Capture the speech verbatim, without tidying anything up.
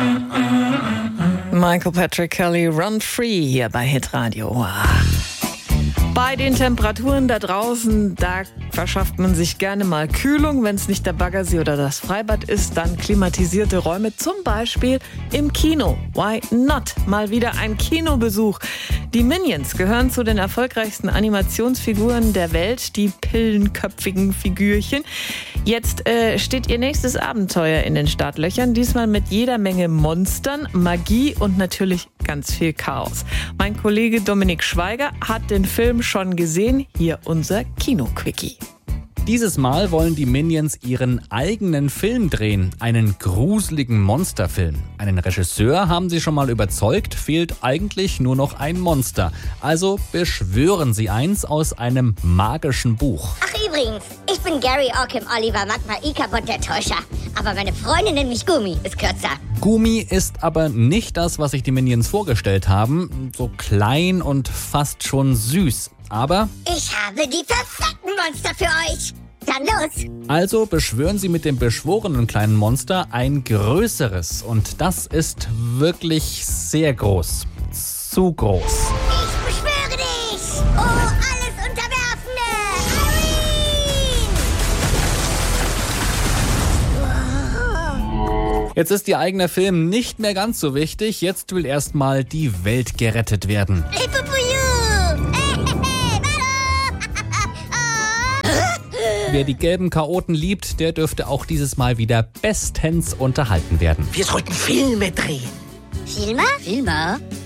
Michael Patrick Kelly, Run Free hier bei Hitradio. Bei den Temperaturen da draußen, da verschafft man sich gerne mal Kühlung. Wenn es nicht der Baggersee oder das Freibad ist, dann klimatisierte Räume, zum Beispiel im Kino. Why not? Mal wieder ein Kinobesuch. Die Minions gehören zu den erfolgreichsten Animationsfiguren der Welt, die pillenköpfigen Figürchen. Jetzt äh, steht ihr nächstes Abenteuer in den Startlöchern, diesmal mit jeder Menge Monstern, Magie und natürlich ganz viel Chaos. Mein Kollege Dominik Schweiger hat den Film schon gesehen. Hier unser Kino-Quickie. Dieses Mal wollen die Minions ihren eigenen Film drehen, einen gruseligen Monsterfilm. Einen Regisseur haben sie schon mal überzeugt, fehlt eigentlich nur noch ein Monster. Also beschwören sie eins aus einem magischen Buch. Ach übrigens, ich bin Gary Ockham Oliver Magma Ikabot der Täuscher. Aber meine Freundin nennt mich Gummi, ist kürzer. Gummi ist aber nicht das, was sich die Minions vorgestellt haben. So klein und fast schon süß. Aber ich habe die perfekten Monster für euch. Dann los. Also beschwören sie mit dem beschworenen kleinen Monster ein größeres. Und das ist wirklich sehr groß. Zu groß. Ich beschwöre dich. Oh, alles Unterwerfende. Irene! Jetzt ist ihr eigener Film nicht mehr ganz so wichtig. Jetzt will erstmal die Welt gerettet werden. Wer die gelben Chaoten liebt, der dürfte auch dieses Mal wieder bestens unterhalten werden. Wir sollten Filme drehen. Filme? Filme?